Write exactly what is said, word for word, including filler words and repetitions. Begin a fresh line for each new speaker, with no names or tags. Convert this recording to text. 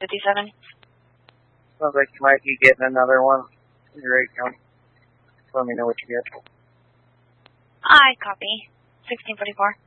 fifty-seven.
Sounds like you might be getting another one. You're right, County. Let me know what you get.
I copy. sixteen forty-four.